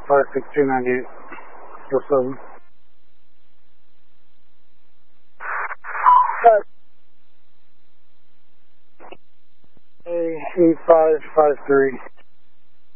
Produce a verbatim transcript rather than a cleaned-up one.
five six two nine eight. Still seven. A eight five five three.